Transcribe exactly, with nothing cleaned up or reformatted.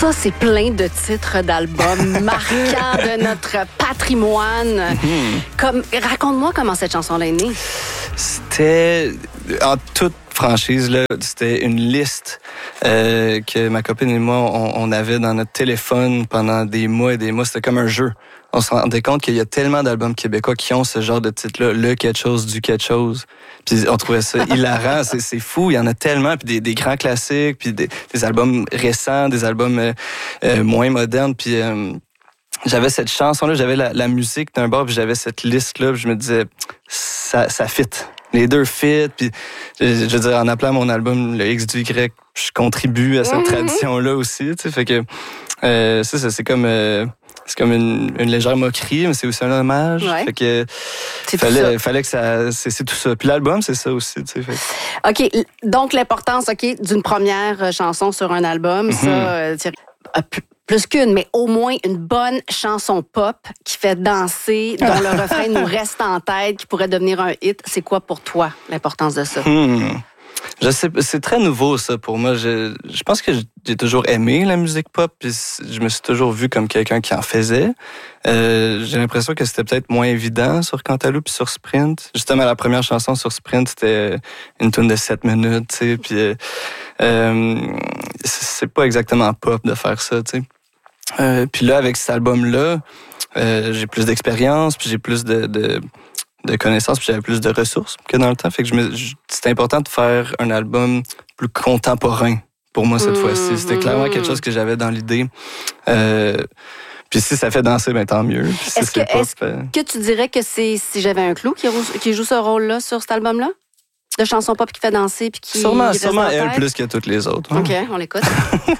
Ça, c'est plein de titres d'albums marquants de notre patrimoine. Mm-hmm. Comme, raconte-moi comment cette chanson-là est née. C'était, en toute franchise, là, c'était une liste euh, que ma copine et moi, on, on avait dans notre téléphone pendant des mois et des mois. C'était comme un jeu. On se rendait compte qu'il y a tellement d'albums québécois qui ont ce genre de titre-là, le quelque chose, du quelque chose. Puis on trouvait ça hilarant, c'est, c'est fou, il y en a tellement, puis des, des grands classiques, puis des, des albums récents, des albums euh, euh, moins modernes, puis euh, j'avais cette chanson-là, j'avais la, la musique d'un bord, puis j'avais cette liste-là, puis je me disais, ça, ça fit. Les deux fit, puis je, je veux dire, en appelant mon album le X du Y, je contribue à cette mmh. tradition-là aussi, tu sais, fait que euh, ça, ça, c'est comme... Euh, C'est comme une, une légère moquerie, mais c'est aussi un hommage. Ouais. Fait que c'est fallait, fallait que ça... C'est, c'est tout ça. Puis l'album, c'est ça aussi, tu sais. Fait. OK. Donc, l'importance, OK, d'une première chanson sur un album, mm-hmm. ça, euh, plus qu'une, mais au moins une bonne chanson pop qui fait danser, dont le refrain nous reste en tête, qui pourrait devenir un hit. C'est quoi pour toi, l'importance de ça? Hmm. Je sais, c'est très nouveau, ça, pour moi. Je, je pense que j'ai toujours aimé la musique pop, puis je me suis toujours vu comme quelqu'un qui en faisait. Euh, j'ai l'impression que c'était peut-être moins évident sur Cantaloupe puis sur Sprint. Justement, la première chanson sur Sprint, c'était une tune de sept minutes, tu sais, puis euh, euh, c'est pas exactement pop de faire ça, tu sais. Euh, puis là, avec cet album-là, euh, j'ai plus d'expérience, puis j'ai plus de... de de connaissances, puis j'avais plus de ressources que dans le temps. Fait que je me, je, c'était important de faire un album plus contemporain pour moi cette mmh, fois-ci. C'était clairement quelque chose que j'avais dans l'idée. Euh, puis si ça fait danser, ben tant mieux. Puis si est-ce c'est que, pop, est-ce euh... que tu dirais que c'est Si j'avais un clou qui, qui joue ce rôle-là sur cet album-là? De chanson pop qui fait danser puis qui... Sûrement, sûrement elle plus que toutes les autres. OK, on l'écoute.